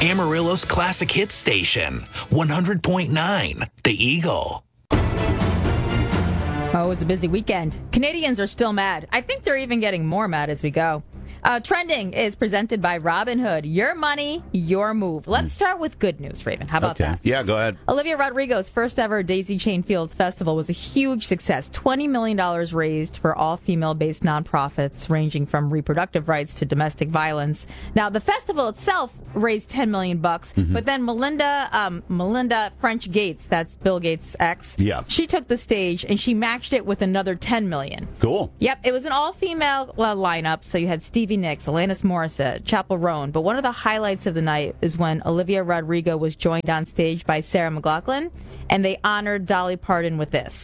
Amarillo's classic hit station, 100.9, The Eagle. Oh, it was a busy weekend. Canadians are still mad. I think they're even getting more mad as we go. Trending is presented by Robinhood. Your money, your move. Let's start with good news, Raven. How about that? Yeah, go ahead. Olivia Rodrigo's first ever Daisy Chain Fields Festival was a huge success. $20 million raised for all female-based nonprofits ranging from reproductive rights to domestic violence. Now, the festival itself raised $10 million, but then Melinda French Gates, that's Bill Gates' ex, she took the stage and she matched it with another $10 million. Cool. Yep, it was an all-female lineup, so you had Stevie Nicks, Alanis Morissette, Chappell Roan, but one of the highlights of the night is when Olivia Rodrigo was joined on stage by Sarah McLachlan, and they honored Dolly Parton with this.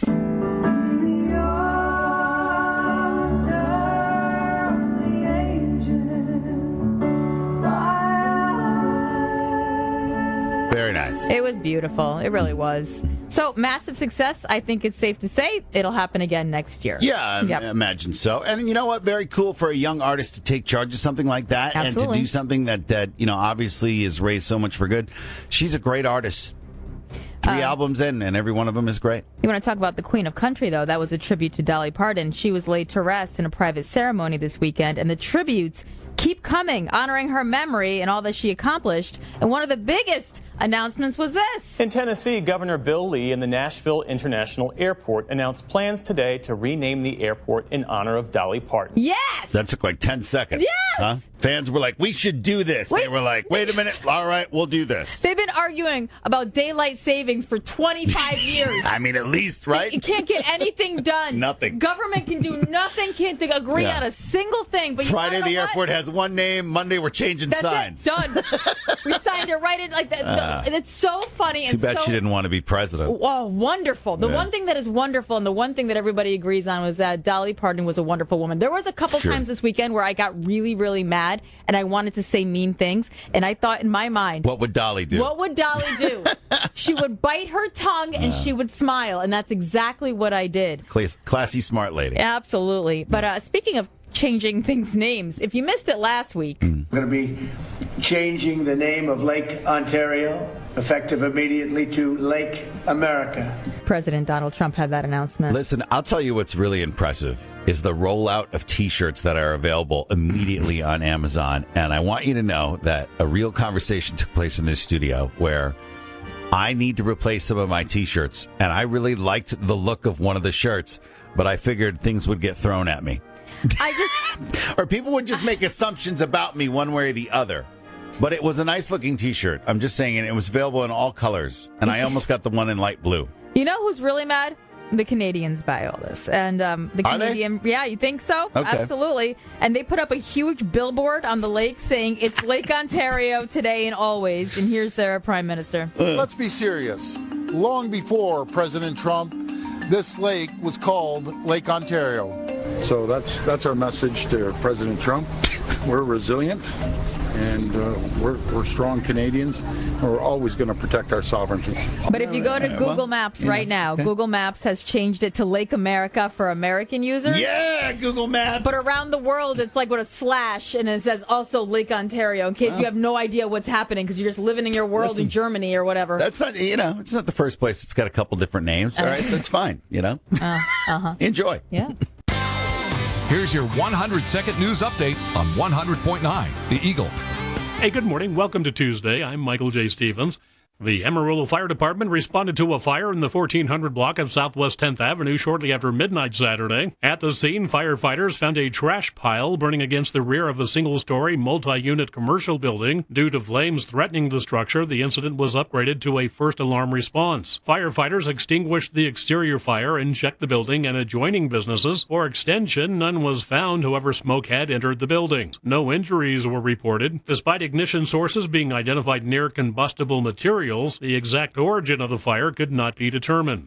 Very nice. It was beautiful. It really was. So, massive success. I think it's safe to say it'll happen again next year. Yeah, I imagine so. And you know what? Very cool for a young artist to take charge of something like that. Absolutely. And to do something that obviously has raised so much for good. She's a great artist. 3 albums in, and every one of them is great. You want to talk about the Queen of Country, though? That was a tribute to Dolly Parton. She was laid to rest in a private ceremony this weekend, and the tributes keep coming, honoring her memory and all that she accomplished. And one of the biggest announcements was this. In Tennessee, Governor Bill Lee in the Nashville International Airport announced plans today to rename the airport in honor of Dolly Parton. Yes! That took like 10 seconds. Yes! Huh? Fans were like, we should do this. They were like, wait a minute. All right, we'll do this. They've been arguing about daylight savings for 25 years. I mean, at least, right? You can't get anything done. Nothing. Government can do nothing, can't agree on a single thing. But Friday, the what? airport has one name. Monday, we're changing signs. That's it. Done. We signed it right in like that. And it's so funny. Too bad she didn't want to be president. Oh, wonderful. The one thing that is wonderful and the one thing that everybody agrees on was that Dolly Parton was a wonderful woman. There was a couple times this weekend where I got really, really mad and I wanted to say mean things. And I thought in my mind, what would Dolly do? What would Dolly do? She would bite her tongue and she would smile. And that's exactly what I did. Classy, smart lady. Absolutely. But speaking of changing things' names, if you missed it last week, we're going to be changing the name of Lake Ontario, effective immediately, to Lake America. President Donald Trump had that announcement. Listen, I'll tell you what's really impressive is the rollout of T-shirts that are available immediately on Amazon. And I want you to know that a real conversation took place in this studio where I need to replace some of my T-shirts. And I really liked the look of one of the shirts, but I figured things would get thrown at me. Or people would just make assumptions about me one way or the other. But it was a nice looking T-shirt. I'm just saying, and it was available in all colors. And I almost got the one in light blue. You know who's really mad? The Canadians buy all this. And the Canadian, yeah, you think so? Okay. Absolutely. And they put up a huge billboard on the lake saying it's Lake Ontario today and always. And here's their prime minister. Let's be serious. Long before President Trump, this lake was called Lake Ontario. So that's our message to President Trump. We're resilient, and we're strong Canadians. We're always going to protect our sovereignty. But if you go to Google Maps right now, Google Maps has changed it to Lake America for American users. Yeah, Google Maps. But around the world, it's like with a slash, and it says also Lake Ontario, in case you have no idea what's happening because you're just living in your world in Germany or whatever. That's not, it's not the first place. It's got a couple different names. All right, so it's fine, Enjoy. Yeah. Here's your 100-second news update on 100.9 The Eagle. Hey, good morning. Welcome to Tuesday. I'm Michael J. Stevens. The Amarillo Fire Department responded to a fire in the 1400 block of Southwest 10th Avenue shortly after midnight Saturday. At the scene, firefighters found a trash pile burning against the rear of a single-story, multi-unit commercial building. Due to flames threatening the structure, the incident was upgraded to a first alarm response. Firefighters extinguished the exterior fire and checked the building and adjoining businesses. For extension, none was found. However, smoke had entered the building. No injuries were reported. Despite ignition sources being identified near combustible materials, the exact origin of the fire could not be determined.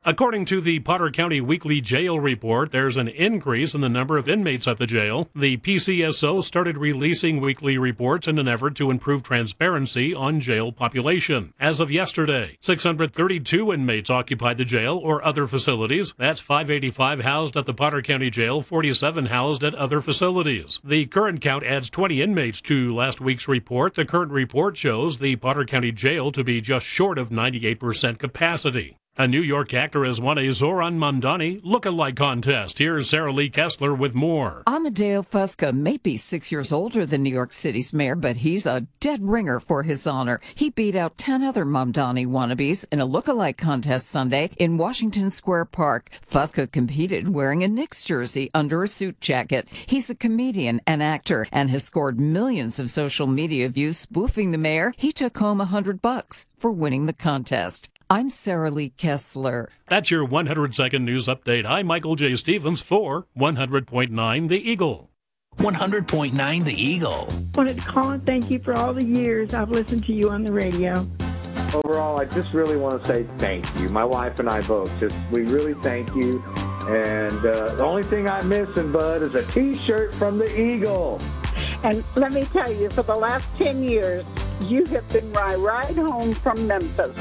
According to the Potter County Weekly Jail Report, there's an increase in the number of inmates at the jail. The PCSO started releasing weekly reports in an effort to improve transparency on jail population. As of yesterday, 632 inmates occupied the jail or other facilities. That's 585 housed at the Potter County Jail, 47 housed at other facilities. The current count adds 20 inmates to last week's report. The current report shows the Potter County Jail to be just short of 98% capacity. A New York actor has won a Zoran Mamdani look-alike contest. Here's Sarah Lee Kessler with more. Amadeo Fusca may be 6 years older than New York City's mayor, but he's a dead ringer for his honor. He beat out 10 other Mamdani wannabes in a look-alike contest Sunday in Washington Square Park. Fusca competed wearing a Knicks jersey under a suit jacket. He's a comedian and actor and has scored millions of social media views spoofing the mayor. He took home $100 for winning the contest. I'm Sarah Lee Kessler. That's your 100-second news update. I'm Michael J. Stevens for 100.9 The Eagle. 100.9 The Eagle. Wanted to call and thank you for all the years I've listened to you on the radio. Overall, I just really want to say thank you. My wife and I both. We really thank you. And the only thing I'm missing, Bud, is a T-shirt from the Eagle. And let me tell you, for the last 10 years, you have been my ride home from Memphis.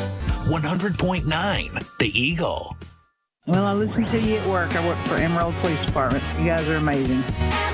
100.9 The Eagle. Well, I listen to you at work. I work for Emerald Police Department. You guys are amazing.